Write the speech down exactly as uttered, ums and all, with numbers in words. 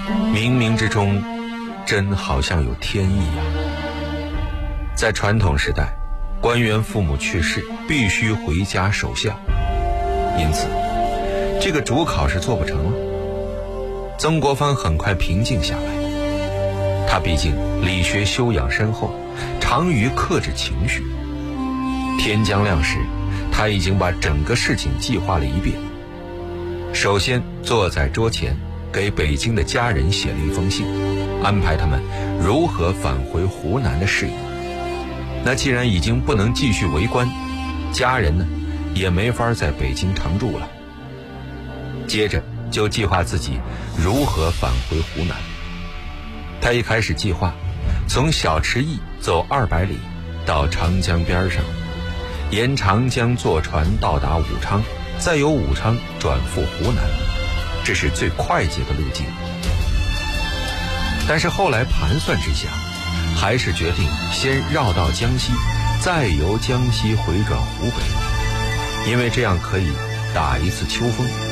冥冥之中，真好像有天意呀。在传统时代，官员父母去世必须回家守孝，因此这个主考是做不成了。曾国藩很快平静下来，他毕竟理学修养深厚，长于克制情绪。天将亮时，他已经把整个事情计划了一遍。首先坐在桌前，给北京的家人写了一封信，安排他们如何返回湖南的事宜。那既然已经不能继续为官，家人呢也没法在北京常住了。接着就计划自己如何返回湖南。他一开始计划从小池驿走二百里到长江边上，沿长江坐船到达武昌，再由武昌转赴湖南，这是最快捷的路径。但是后来盘算之下，还是决定先绕到江西，再由江西回转湖北，因为这样可以打一次秋风。